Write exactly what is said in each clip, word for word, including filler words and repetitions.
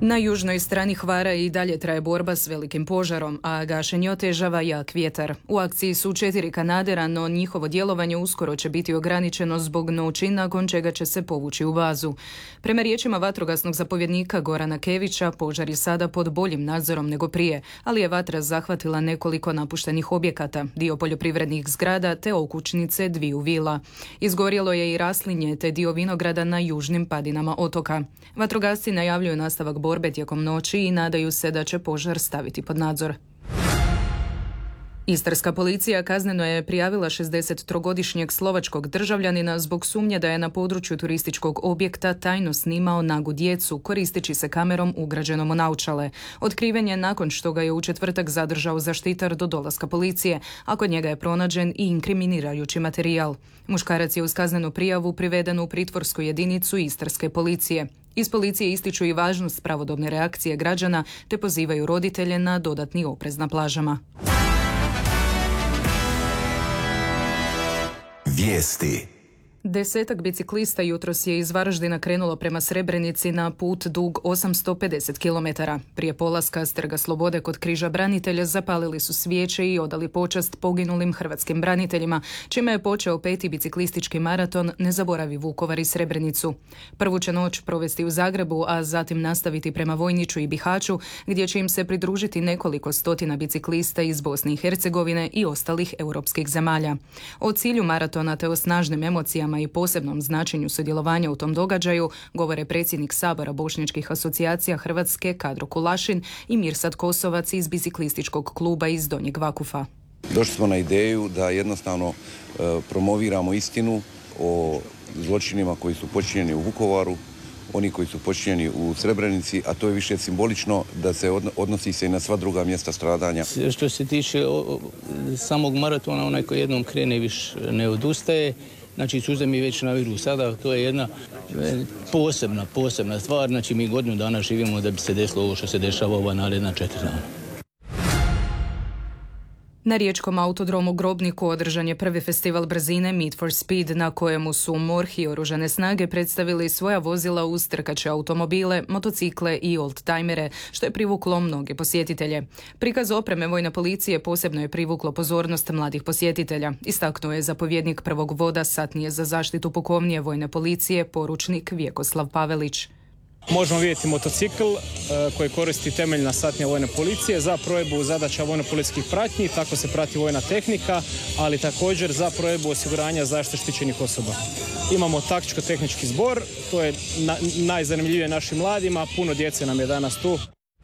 Na južnoj strani Hvara i dalje traje borba s velikim požarom, a gašenje otežava jak vjetar. U akciji su četiri kanadera, no njihovo djelovanje uskoro će biti ograničeno zbog noći, nakon čega će se povući u bazu. Prema riječima vatrogasnog zapovjednika Gorana Kevića, požar je sada pod boljim nadzorom nego prije, ali je vatra zahvatila nekoliko napuštenih objekata, dio poljoprivrednih zgrada te okućnice dviju vila. Izgorjelo je i raslinje te dio vinograda na južnim padinama otoka. Vatrogasci najavljuju nastavak borbe tijekom noći i nadaju se da će požar staviti pod nadzor. Istarska policija kazneno je prijavila šezdesettrogodišnjeg slovačkog državljanina zbog sumnje da je na području turističkog objekta tajno snimao nagu djecu koristeći se kamerom ugrađenom u naočale. Otkriven je nakon što ga je u četvrtak zadržao zaštitar do dolaska policije, a kod njega je pronađen i inkriminirajući materijal. Muškarac je uz kaznenu prijavu priveden u pritvorsku jedinicu Istarske policije. Iz policije ističu i važnost pravodobne reakcije građana te pozivaju roditelje na dodatni oprez na plažama. Vijesti. Desetak biciklista jutros je iz Varaždina krenulo prema Srebrenici na put dug osamsto pedeset kilometara. Prije polaska s Trga Slobode kod Križa branitelja zapalili su svijeće i odali počast poginulim hrvatskim braniteljima, čime je počeo peti biciklistički maraton Ne zaboravi Vukovar i Srebrenicu. Prvu će noć provesti u Zagrebu, a zatim nastaviti prema Vojniću i Bihaću, gdje će im se pridružiti nekoliko stotina biciklista iz Bosne i Hercegovine i ostalih europskih zemalja. O cilju maratona te o snažnim emocijama i posebnom značenju sudjelovanja u tom događaju govore predsjednik Sabora bošnjačkih asocijacija Hrvatske Kadro Kulašin i Mirsad Kosovac iz biciklističkog kluba iz Donjeg Vakufa. Došli smo na ideju da jednostavno e, promoviramo istinu o zločinima koji su počinjeni u Vukovaru, oni koji su počinjeni u Srebrenici, a to je više simbolično da se odnosi se i na sva druga mjesta stradanja. Što se tiče o, samog maratona, onaj koji jednom krene više ne odustaje. Znači, suze mi već naviru sada, to je jedna posebna, posebna stvar. Znači, mi godinu dana živimo da bi se desilo ovo što se dešava ova naredna četiri dana. Na riječkom autodromu Grobniku održan je prvi festival brzine Meet for Speed, na kojemu su MORH i Oružane snage predstavili svoja vozila uz trkače automobile, motocikle i oldtimere, što je privuklo mnoge posjetitelje. Prikaz opreme vojne policije posebno je privuklo pozornost mladih posjetitelja, istaknuo je zapovjednik prvog voda satnije za zaštitu pukovnije vojne policije, poručnik Vjekoslav Pavelić. Možemo vidjeti motocikl e, koji koristi temeljna satnija vojne policije za provedbu zadaća vojno-policijskih pratnji, tako se prati vojna tehnika, ali također za provedbu osiguranja zaštite štićenih osoba. Imamo taktičko-tehnički zbor, to je na, najzanimljivije našim mladima, puno djece nam je danas tu.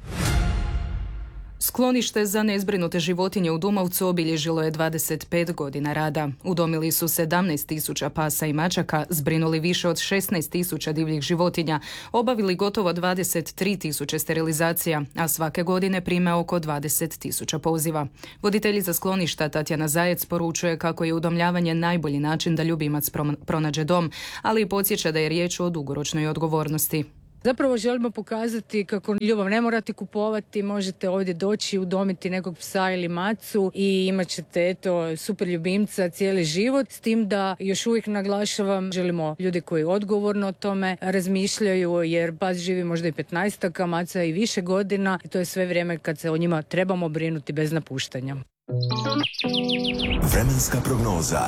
Sklonište za nezbrinute životinje u Dumovcu obilježilo je dvadeset pet godina rada. Udomili su sedamnaest tisuća pasa i mačaka, zbrinuli više od šesnaest tisuća divljih životinja, obavili gotovo dvadeset tri tisuće sterilizacija, a svake godine prime oko dvadeset tisuća poziva. Voditeljica skloništa Tatjana Zajec poručuje kako je udomljavanje najbolji način da ljubimac pronađe dom, ali i podsjeća da je riječ o dugoročnoj odgovornosti. Zapravo želimo pokazati kako ljubav ne morate kupovati, možete ovdje doći i udomiti nekog psa ili macu i imat ćete eto, super ljubimca cijeli život. S tim da još uvijek naglašavam, želimo ljudi koji odgovorno o tome razmišljaju, jer pas živi možda i petnaestak, a maca i više godina i to je sve vrijeme kad se o njima trebamo brinuti bez napuštanja. Vremenska prognoza.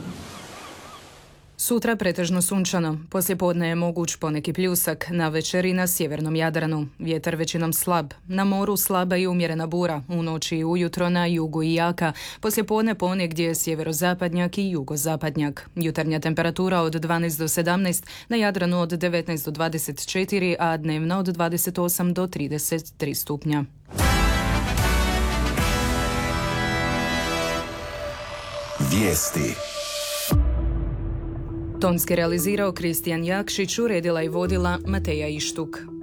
Sutra pretežno sunčano, poslijepodne je moguć poneki pljusak, na večeri na sjevernom Jadranu. Vjetar većinom slab, na moru slaba i umjerena bura, u noći i ujutro na jugu i jaka, poslijepodne ponegdje sjeverozapadnjak i jugozapadnjak. Jutarnja temperatura od dvanaest do sedamnaest, na Jadranu od devetnaest do dvadeset četiri, a dnevna od dvadeset osam do trideset tri stupnja. Vijesti. Tonski realizirao Kristijan Jakšić, uredila i vodila Mateja Ištuk.